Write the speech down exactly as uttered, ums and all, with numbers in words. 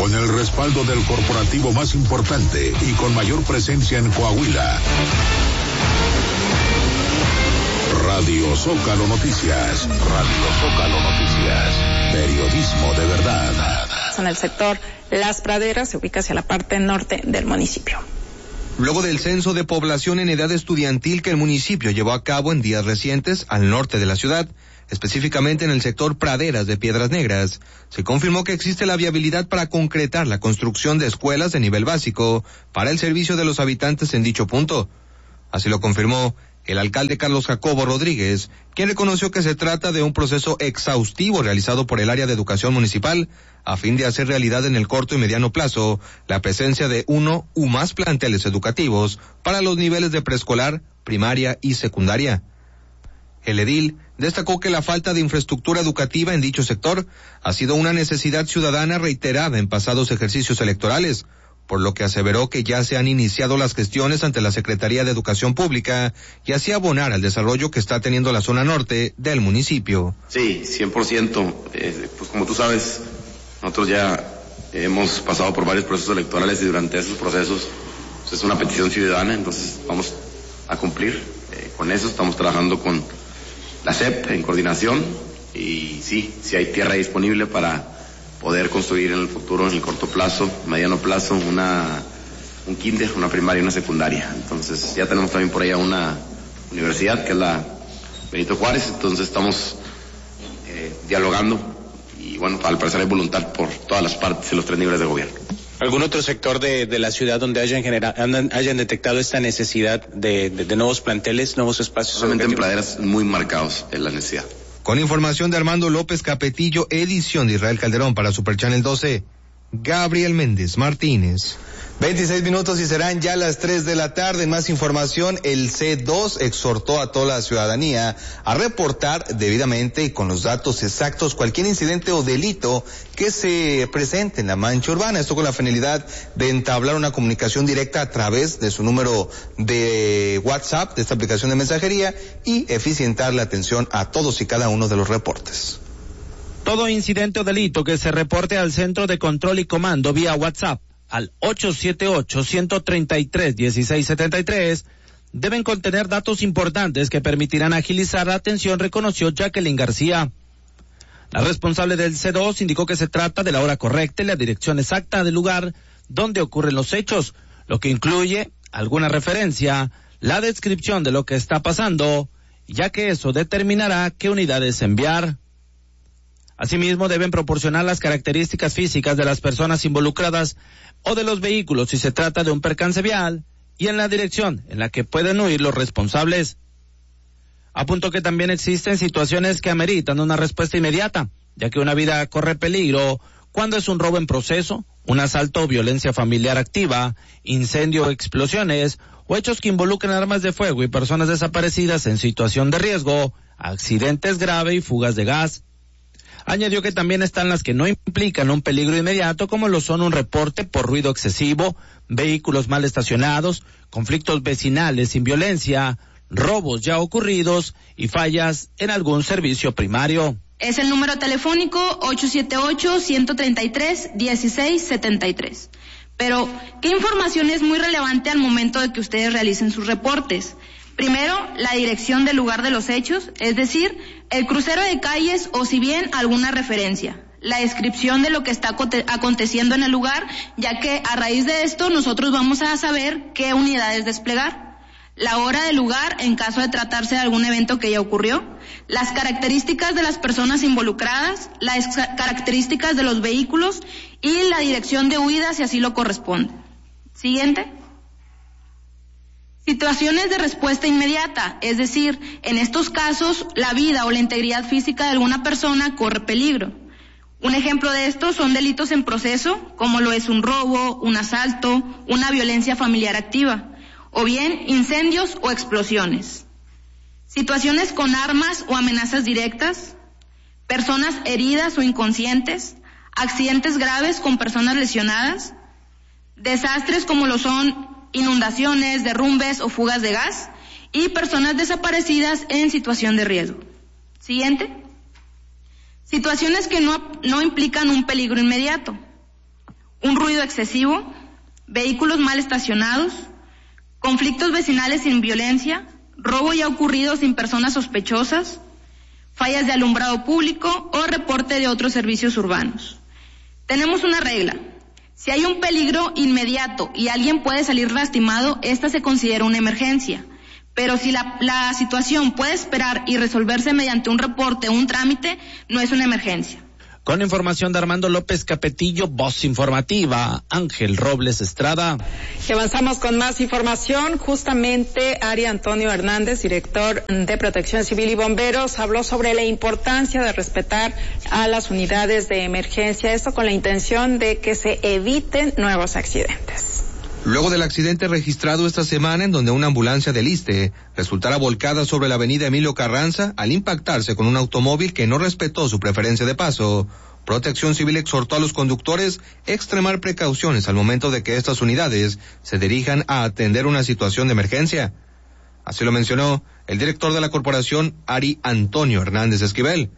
Con el respaldo del corporativo más importante y con mayor presencia en Coahuila. Radio Zócalo Noticias. Radio Zócalo Noticias. Periodismo de verdad. En el sector Las Praderas, se ubica hacia la parte norte del municipio. Luego del censo de población en edad estudiantil que el municipio llevó a cabo en días recientes al norte de la ciudad, específicamente en el sector Praderas de Piedras Negras, se confirmó que existe la viabilidad para concretar la construcción de escuelas de nivel básico para el servicio de los habitantes en dicho punto. Así lo confirmó el alcalde Carlos Jacobo Rodríguez, quien reconoció que se trata de un proceso exhaustivo realizado por el área de educación municipal a fin de hacer realidad en el corto y mediano plazo la presencia de uno u más planteles educativos para los niveles de preescolar, primaria y secundaria. El edil destacó que la falta de infraestructura educativa en dicho sector ha sido una necesidad ciudadana reiterada en pasados ejercicios electorales, por lo que aseveró que ya se han iniciado las gestiones ante la Secretaría de Educación Pública y así abonar al desarrollo que está teniendo la zona norte del municipio. Sí, cien por ciento. Eh, pues como tú sabes, nosotros ya hemos pasado por varios procesos electorales y durante esos procesos pues, es una petición ciudadana, entonces vamos a cumplir eh, con eso. Estamos trabajando con la S E P en coordinación y sí, sí hay tierra disponible para poder construir en el futuro, en el corto plazo, mediano plazo, una un kinder, una primaria y una secundaria. Entonces ya tenemos también por allá una universidad que es la Benito Juárez, entonces estamos eh, dialogando y bueno, al parecer hay voluntad por todas las partes y los tres niveles de gobierno. ¿Algún otro sector de, de la ciudad donde hayan genera, hayan detectado esta necesidad de, de, de nuevos planteles, nuevos espacios? Solamente en praderas muy marcados en la necesidad. Con información de Armando López Capetillo, edición de Israel Calderón para Super Channel doce, Gabriel Méndez Martínez. veintiséis minutos y serán ya las tres de la tarde. Más información, el C dos exhortó a toda la ciudadanía a reportar debidamente y con los datos exactos cualquier incidente o delito que se presente en la mancha urbana. Esto con la finalidad de entablar una comunicación directa a través de su número de WhatsApp, de esta aplicación de mensajería, y eficientar la atención a todos y cada uno de los reportes. Todo incidente o delito que se reporte al Centro de Control y Comando vía WhatsApp al ocho siete ocho, uno tres tres, uno seis siete tres deben contener datos importantes que permitirán agilizar la atención, reconoció Jacqueline García. La responsable del C dos indicó que se trata de la hora correcta y la dirección exacta del lugar donde ocurren los hechos, lo que incluye alguna referencia, la descripción de lo que está pasando, ya que eso determinará qué unidades enviar. Asimismo, deben proporcionar las características físicas de las personas involucradas o de los vehículos si se trata de un percance vial y en la dirección en la que pueden huir los responsables. Apuntó que también existen situaciones que ameritan una respuesta inmediata, ya que una vida corre peligro cuando es un robo en proceso, un asalto o violencia familiar activa, incendio o explosiones, o hechos que involucren armas de fuego y personas desaparecidas en situación de riesgo, accidentes graves y fugas de gas. Añadió que también están las que no implican un peligro inmediato, como lo son un reporte por ruido excesivo, vehículos mal estacionados, conflictos vecinales sin violencia, robos ya ocurridos y fallas en algún servicio primario. Es el número telefónico ocho siete ocho, uno tres tres, uno seis siete tres. Pero, ¿qué información es muy relevante al momento de que ustedes realicen sus reportes? Primero, la dirección del lugar de los hechos, es decir, el crucero de calles o si bien alguna referencia. La descripción de lo que está aconteciendo en el lugar, ya que a raíz de esto nosotros vamos a saber qué unidades desplegar. La hora del lugar en caso de tratarse de algún evento que ya ocurrió. Las características de las personas involucradas, las características de los vehículos y la dirección de huida si así lo corresponde. Siguiente. Situaciones de respuesta inmediata, es decir, en estos casos la vida o la integridad física de alguna persona corre peligro. Un ejemplo de esto son delitos en proceso, como lo es un robo, un asalto, una violencia familiar activa, o bien incendios o explosiones. Situaciones con armas o amenazas directas, personas heridas o inconscientes, accidentes graves con personas lesionadas, desastres como lo son inundaciones, derrumbes o fugas de gas y personas desaparecidas en situación de riesgo. Siguiente. Situaciones que no, no implican un peligro inmediato. un ruido excesivo, vehículos mal estacionados, conflictos vecinales sin violencia, robo ya ocurrido sin personas sospechosas, fallas de alumbrado público o reporte de otros servicios urbanos. Tenemos una regla. Si hay un peligro inmediato y alguien puede salir lastimado, esta se considera una emergencia. Pero si la, la situación puede esperar y resolverse mediante un reporte o un trámite, no es una emergencia. Con información de Armando López Capetillo, voz informativa, Ángel Robles Estrada. Y avanzamos con más información. Justamente Ari Antonio Hernández, director de Protección Civil y Bomberos, habló sobre la importancia de respetar a las unidades de emergencia, esto con la intención de que se eviten nuevos accidentes. Luego del accidente registrado esta semana en donde una ambulancia del ISSSTE resultara volcada sobre la avenida Emilio Carranza al impactarse con un automóvil que no respetó su preferencia de paso, Protección Civil exhortó a los conductores a extremar precauciones al momento de que estas unidades se dirijan a atender una situación de emergencia. Así lo mencionó el director de la corporación, Ari Antonio Hernández Esquivel.